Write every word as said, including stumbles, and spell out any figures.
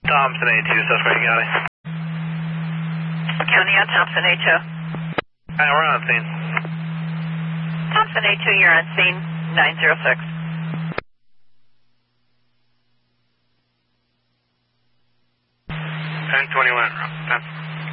Thompson A two, Susquehanna County. County on Thompson A two. Alright, we're on scene. Thompson A two, you're on scene, nine zero six. ten twenty-one.